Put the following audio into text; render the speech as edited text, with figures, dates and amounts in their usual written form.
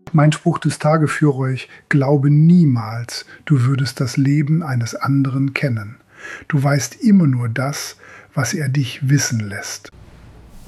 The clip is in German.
Mein Spruch des Tages für euch: Glaube niemals, du würdest das Leben eines anderen kennen. Du weißt immer nur das, was er dich wissen lässt.